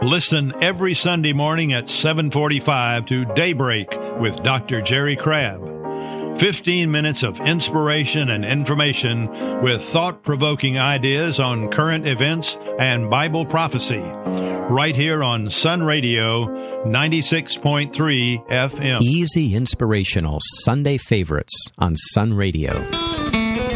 Listen every Sunday morning at 7:45 to Daybreak with Dr. Jerry Crabb. 15 minutes of inspiration and information with thought-provoking ideas on current events and Bible prophecy. Right here on Sun Radio 96.3 FM. Easy inspirational Sunday favorites on Sun Radio.